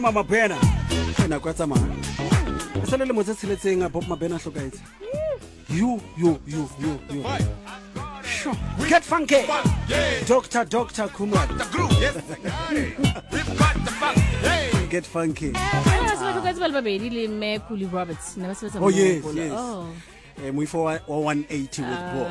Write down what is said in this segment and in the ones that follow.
Mama Bena ena kwa tsamaya sele le motse tshiletseng a Bob Mabena hlokaetse you sure get funky Dr. Kumar get funky Roberts. Oh yes Muifo wa 180 with Bob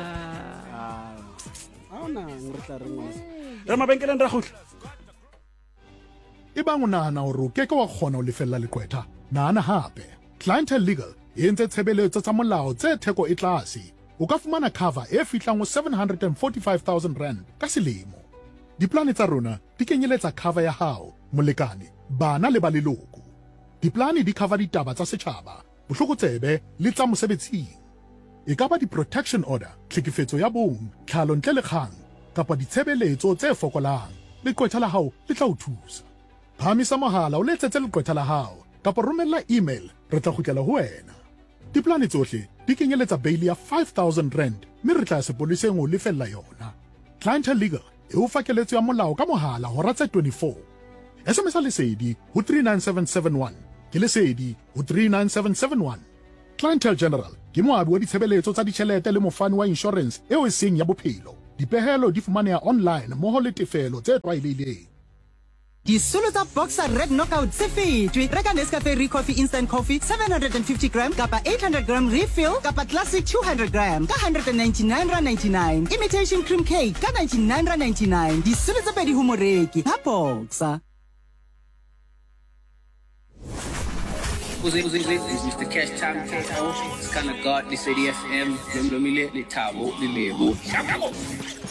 ona ngretla rengwa re mabenkeleng ra khutla Ebang o nahana hore o keke wa kgona ho lefella leqwetha nahana hape Clientele Legal e entse tshebeletso tsa molao tse theko e tlase o ka fumana cover e fihlang ho 745,000 rand ka selemo diplane tsa rona di kenyeletsa cover ya hao molekane bana le ba leloko diplane di cover ditaba tsa setjhaba bohlokotsebe le tsa mosebetsing e ka ba di-protection order tlhekefetso ya bong tlhalo ntle le kgang kapa ditshebeletso tse fokolang leqwetha la hao le tla o thusa phamisa mohala o letsetse leqwetha la hao kapa romella email re tla kgutlela ho wena diplane tsohle di kenyeletsa bail ya 5,000 rand mme re tla sepoliseng ho lefella yona Clientele Legal e o fa keletso ya molao ka mohala hora tse 24 SMS lesedi ho 39771 ke lesedi ho 39771 Clientele General ke moabi wa ditshebeletso tsa ditjhelete le mofani wa insurance eo e seng ya bophelo dipehelo di fumaneha online moho le tefelo tse tlwaelehileng Disolo tsa Boxer Red Knockout se fetwe reka Nescafe Recoffee Instant Coffee 750 gram kapa 800 gram refill kapa Classic 200 gram ka 199.99 Imitation Cream Cake ka 99.99 Disolo tsa pedi ho moreki ha Boxer Is Mr. Cash Time Takeover. It's kind of God, they say the FM. Let me let the tabo, the label.